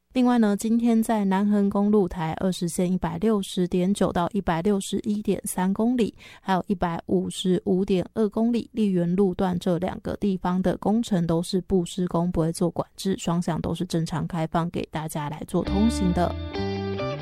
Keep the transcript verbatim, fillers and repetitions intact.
另外呢，今天在南横公路台二十线 一百六十点九 到 一百六十一点三 公里，还有一百五十五点二 公里丽园路段这两个地方的工程都是不施工，不会做管制，双向都是正常开放给大家来做通行的。